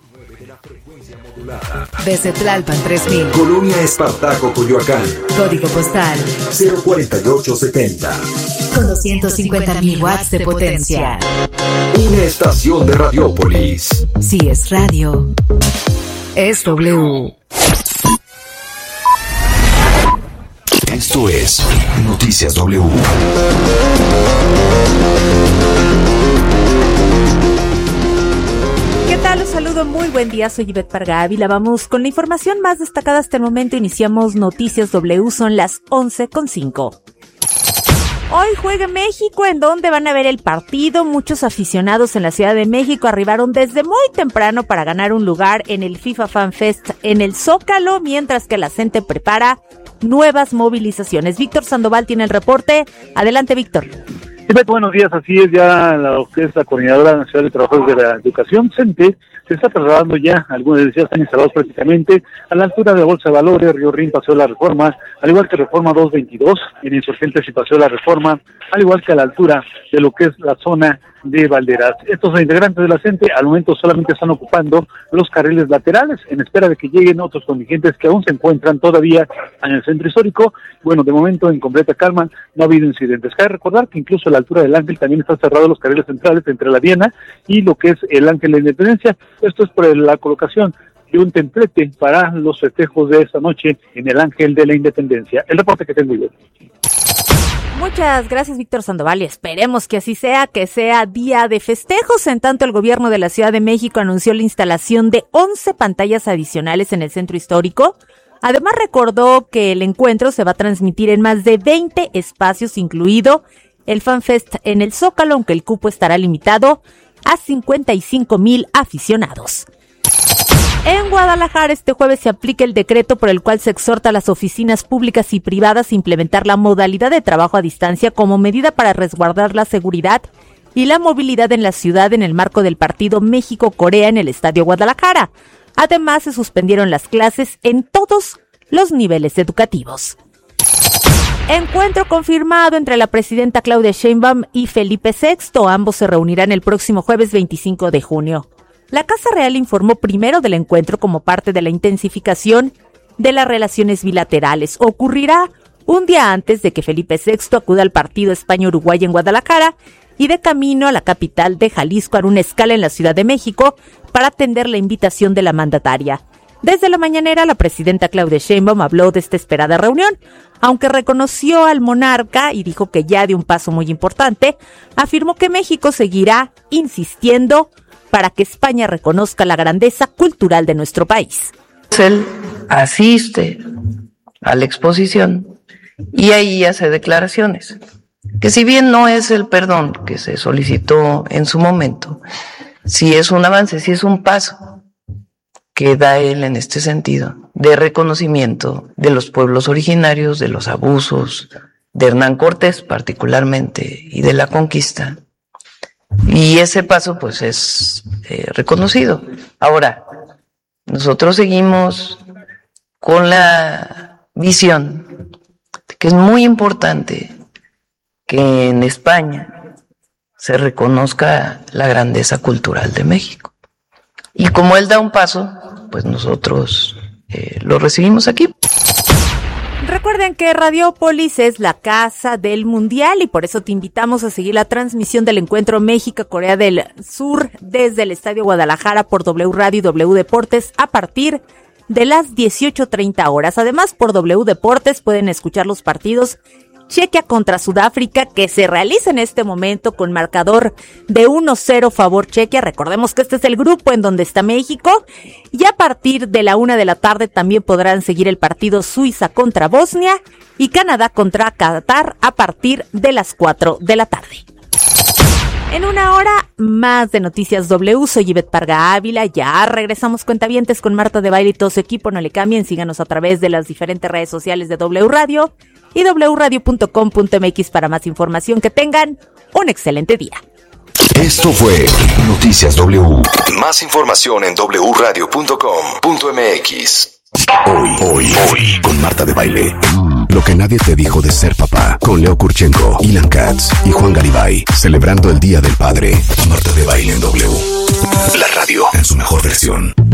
Desde Tlalpan 3000. Colonia Espartaco, Coyoacán. Código postal 04870. Con 250.000 watts de potencia. Una estación de Radiópolis. Si es radio, es W. Esto es Noticias W. ¿Qué tal? Los saludo, muy buen día, soy Ivette Parga Ávila. Vamos con la información más destacada hasta el momento. Iniciamos Noticias W, son las 11:05. Hoy juega México, en donde van a ver el partido. Muchos aficionados en la Ciudad de México arribaron desde muy temprano para ganar un lugar en el FIFA Fan Fest en el Zócalo, mientras que la gente prepara nuevas movilizaciones. Víctor Sandoval tiene el reporte. Adelante, Víctor. Buenos días, así es, ya lo que es la Coordinadora Nacional de Trabajadores de la Educación, CENTE, se está trasladando ya, algunos ya están instalados prácticamente a la altura de la Bolsa de Valores, Río Rin, Paseo de la Reforma, al igual que Reforma 222, en Insurgentes y Paseo de la Reforma, al igual que a la altura de lo que es la zona de Valderas. Estos integrantes de la CENTE al momento solamente están ocupando los carriles laterales en espera de que lleguen otros contingentes que aún se encuentran todavía en el centro histórico. Bueno, de momento en completa calma, no ha habido incidentes. Cabe recordar que incluso a la altura del Ángel también están cerrados los carriles centrales entre la Diana y lo que es el Ángel de Independencia. Esto es por la colocación de un templete para los festejos de esta noche en el Ángel de la Independencia. El reporte que tengo yo. Muchas gracias, Víctor Sandoval, y esperemos que así sea, que sea día de festejos. En tanto, el gobierno de la Ciudad de México anunció la instalación de 11 pantallas adicionales en el centro histórico. Además, recordó que el encuentro se va a transmitir en más de 20 espacios, incluido el FanFest en el Zócalo, aunque el cupo estará limitado a 55,000 aficionados. En Guadalajara, este jueves se aplica el decreto por el cual se exhorta a las oficinas públicas y privadas a implementar la modalidad de trabajo a distancia como medida para resguardar la seguridad y la movilidad en la ciudad en el marco del partido México-Corea en el Estadio Guadalajara. Además, se suspendieron las clases en todos los niveles educativos. Encuentro confirmado entre la presidenta Claudia Sheinbaum y Felipe VI. Ambos se reunirán el próximo jueves 25 de junio. La Casa Real informó primero del encuentro como parte de la intensificación de las relaciones bilaterales. Ocurrirá un día antes de que Felipe VI acuda al partido España-Uruguay en Guadalajara y de camino a la capital de Jalisco hará una escala en la Ciudad de México para atender la invitación de la mandataria. Desde la mañanera, la presidenta Claudia Sheinbaum habló de esta esperada reunión, aunque reconoció al monarca y dijo que ya dio un paso muy importante. Afirmó que México seguirá insistiendo para que España reconozca la grandeza cultural de nuestro país. Él asiste a la exposición y ahí hace declaraciones, que si bien no es el perdón que se solicitó en su momento, sí es un avance, sí es un paso que da él en este sentido, de reconocimiento de los pueblos originarios, de los abusos, de Hernán Cortés particularmente y de la conquista. Y ese paso pues es reconocido. Ahora, nosotros seguimos con la visión de que es muy importante que en España se reconozca la grandeza cultural de México. Y como él da un paso, pues nosotros lo recibimos aquí. Recuerden que Radiópolis es la casa del Mundial y por eso te invitamos a seguir la transmisión del encuentro México-Corea del Sur desde el Estadio Guadalajara por W Radio y W Deportes a partir de las 18:30 horas. Además, por W Deportes pueden escuchar los partidos Chequia contra Sudáfrica, que se realiza en este momento con marcador de 1-0 favor Chequia. Recordemos que este es el grupo en donde está México. Y a partir de la 1 de la tarde también podrán seguir el partido Suiza contra Bosnia y Canadá contra Qatar a partir de las 4 de la tarde. En una hora más de Noticias W, soy Ivette Parga Ávila. Ya regresamos, cuentavientes, con Marta de Baile y todo su equipo. No le cambien, síganos a través de las diferentes redes sociales de W Radio y wradio.com.mx para más información. Que tengan un excelente día. Esto fue Noticias W. Más información en wradio.com.mx. Hoy, con Marta de Baile. Lo que nadie te dijo de ser papá. Con Leo Kurchenko, Ilan Katz y Juan Garibay. Celebrando el Día del Padre. Marta de Baile en W. La radio en su mejor versión.